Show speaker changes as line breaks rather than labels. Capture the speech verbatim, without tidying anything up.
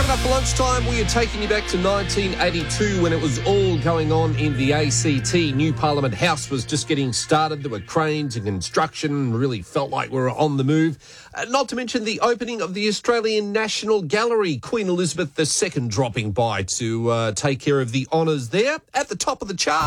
Coming up for lunchtime, we are taking you back to nineteen eighty-two when it was all going on in the A C T. New Parliament House was just getting started. There were cranes and construction. Really felt like we were on the move. Uh, not to mention the opening of the Australian National Gallery. Queen Elizabeth the Second dropping by to uh, take care of the honours there at the top of the chart.